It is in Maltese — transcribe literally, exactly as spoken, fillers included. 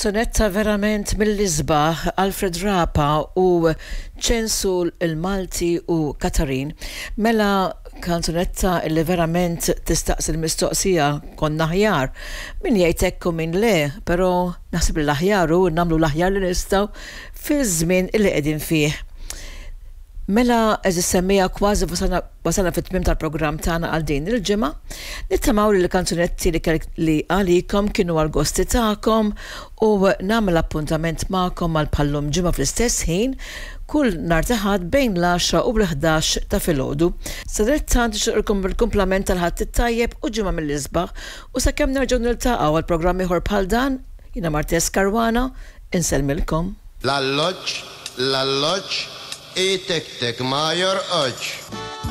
Kanzunetta verament mill-isbaħ Alfred Rapa u ċensu il-Malti u Katarin. Mela kanzunetta li verament tistaqsi l-mistoqsija konna ħjar. Min jgħidekku min le, pero naħseb l-aħjar u namlu l-aħjar li nistgħu fi żmien li qegħdin fih. Mela eżis semmija kważi wasalna fit-tmiem tal-programm tagħna għal din il-ġimgħa. Nittamaw li l-kanzunetti li għalikom kienu għal-gosti tagħkom u nagħmel appuntament magħkom għal bħallum ġimgħa fl-istess ħin kull nhar ta' ħadd bejn l-għaxra u l-ħdax ta' filgħodu. Sadattant nixtieqilkom bil-kumplament tal-ħadd it-tajjeb u ġimgħa mill-isbaħ u sakemm nerġgħu niltaqgħu għal programm ieħor bħal dan, jiena Martes Karwana, insellmilkom. L-alloġġ, l-alloġġ, i tek tek ma jorqodx.